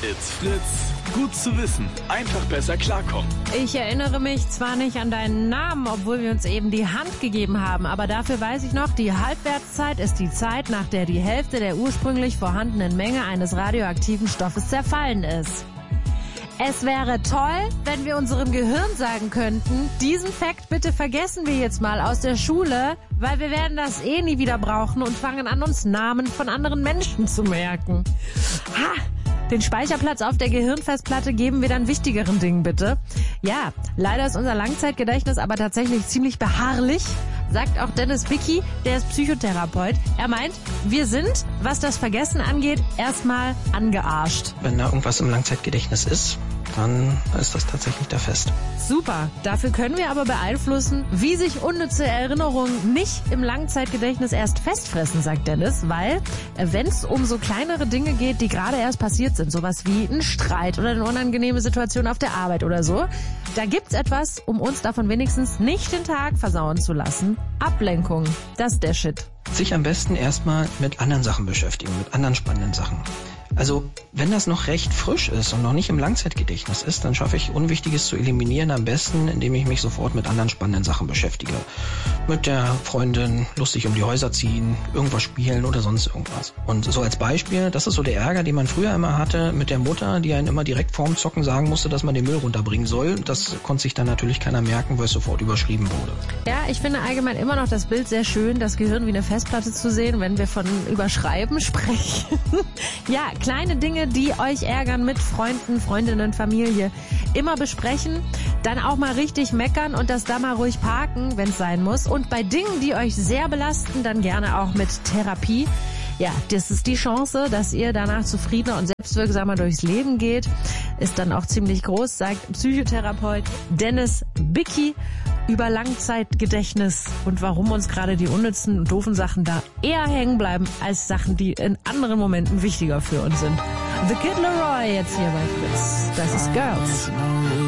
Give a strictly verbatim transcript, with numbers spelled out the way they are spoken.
It's Fritz. Gut zu wissen. Einfach besser klarkommen. Ich erinnere mich zwar nicht an deinen Namen, obwohl wir uns eben die Hand gegeben haben, aber dafür weiß ich noch, die Halbwertszeit ist die Zeit, nach der die Hälfte der ursprünglich vorhandenen Menge eines radioaktiven Stoffes zerfallen ist. Es wäre toll, wenn wir unserem Gehirn sagen könnten, diesen Fakt bitte vergessen wir jetzt mal aus der Schule, weil wir werden das eh nie wieder brauchen und fangen an, uns Namen von anderen Menschen zu merken. Ha! Den Speicherplatz auf der Gehirnfestplatte geben wir dann wichtigeren Dingen, bitte. Ja, leider ist unser Langzeitgedächtnis aber tatsächlich ziemlich beharrlich, sagt auch Dennis Bicki, der ist Psychotherapeut. Er meint, wir sind, was das Vergessen angeht, erstmal angearscht. Wenn da irgendwas im Langzeitgedächtnis ist, dann ist das tatsächlich der Fest. Super, dafür können wir aber beeinflussen, wie sich unnütze Erinnerungen nicht im Langzeitgedächtnis erst festfressen, sagt Dennis, weil wenn es um so kleinere Dinge geht, die gerade erst passiert sind, sowas wie ein Streit oder eine unangenehme Situation auf der Arbeit oder so, da gibt's etwas, um uns davon wenigstens nicht den Tag versauen zu lassen. Ablenkung, das ist der Shit. Sich am besten erstmal mit anderen Sachen beschäftigen, mit anderen spannenden Sachen. Also, wenn das noch recht frisch ist und noch nicht im Langzeitgedächtnis ist, dann schaffe ich Unwichtiges zu eliminieren, am besten, indem ich mich sofort mit anderen spannenden Sachen beschäftige. Mit der Freundin lustig um die Häuser ziehen, irgendwas spielen oder sonst irgendwas. Und so als Beispiel, das ist so der Ärger, den man früher immer hatte mit der Mutter, die einen immer direkt vorm Zocken sagen musste, dass man den Müll runterbringen soll. Das konnte sich dann natürlich keiner merken, weil es sofort überschrieben wurde. Ja, ich finde allgemein immer noch das Bild sehr schön, das Gehirn wie eine Festplatte zu sehen, wenn wir von Überschreiben sprechen. Ja, kleine Dinge, die euch ärgern mit Freunden, Freundinnen, Familie, immer besprechen, dann auch mal richtig meckern und das da mal ruhig parken, wenn es sein muss. Und bei Dingen, die euch sehr belasten, dann gerne auch mit Therapie. Ja, das ist die Chance, dass ihr danach zufriedener und selbstwirksamer durchs Leben geht. Ist dann auch ziemlich groß, sagt Psychotherapeut Dennis Bicki über Langzeitgedächtnis und warum uns gerade die unnützen und doofen Sachen da eher hängen bleiben als Sachen, die in anderen Momenten wichtiger für uns sind. The Kid Laroi jetzt hier bei Fritz. Das ist Girls.